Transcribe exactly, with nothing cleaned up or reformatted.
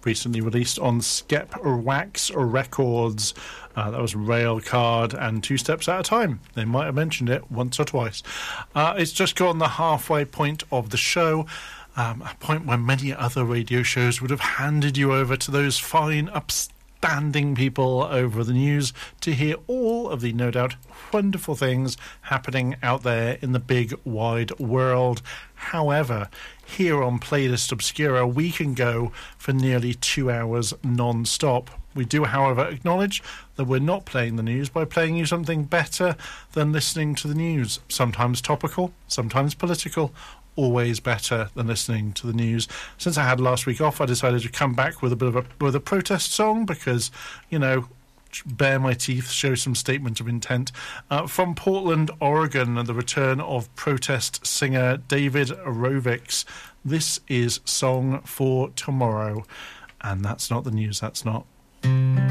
recently released on Skep Wax Records. Uh, that was Railcard and Two Steps at a Time. They might have mentioned it once or twice. Uh, it's just gone the halfway point of the show, um, a point where many other radio shows would have handed you over to those fine, upstanding people over the news to hear all of the, no doubt, wonderful things happening out there in the big, wide world. However, here on Playlist Obscura, we can go for nearly two hours non-stop. We do, however, acknowledge that we're not playing the news by playing you something better than listening to the news. Sometimes topical, sometimes political, always better than listening to the news. Since I had last week off, I decided to come back with a bit of a, with a protest song because, you know, bare my teeth, show some statement of intent. Uh, from Portland, Oregon, the return of protest singer David Rovics. This is Song for Tomorrow. And that's not the news, that's not.